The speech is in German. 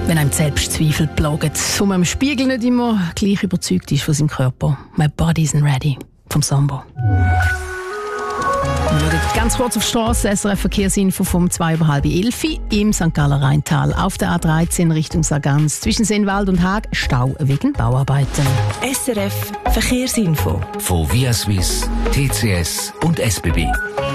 Wenn einem Selbstzweifel plagt und man im Spiegel nicht immer gleich überzeugt ist von seinem Körper. «My body isn't ready» vom Sambo. Wir schauen ganz kurz auf die Strasse. SRF Verkehrsinfo vom 11:30 im St. Galler Rheintal. Auf der A13 Richtung Sargans zwischen Seenwald und Haag Stau wegen Bauarbeiten. SRF Verkehrsinfo von Via Suisse, TCS und SBB.